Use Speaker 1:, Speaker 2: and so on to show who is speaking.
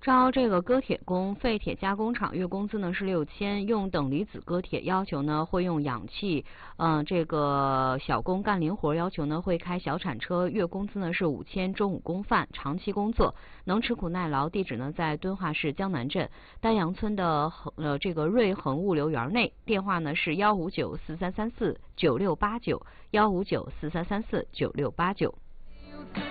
Speaker 1: 招这个割铁工，废铁加工厂月工资呢是6000，用等离子割铁，要求呢会用氧气，这个小工干零活，要求呢会开小铲车，月工资呢是5000，中午供饭，长期工作，能吃苦耐劳。地址呢在敦化市江南镇丹阳村的这个瑞恒物流园内，电话呢是15943349689，15943349689。